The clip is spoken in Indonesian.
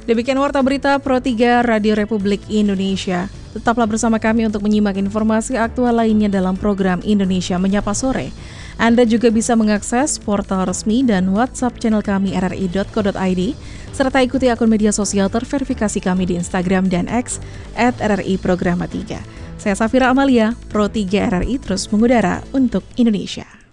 Demikian Warta Berita Pro 3 Radio Republik Indonesia. Tetaplah bersama kami untuk menyimak informasi aktual lainnya dalam program Indonesia Menyapa Sore. Anda juga bisa mengakses portal resmi dan WhatsApp channel kami rri.co.id, serta ikuti akun media sosial terverifikasi kami di Instagram dan X @RRI Programa 3. Saya Safira Amalia, Pro 3 RRI terus mengudara untuk Indonesia.